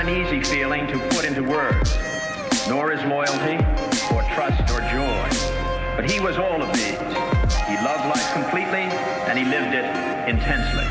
an easy feeling to put into words, nor is loyalty, or trust, or joy. But he was all of these. He loved life completely, and he lived it intensely.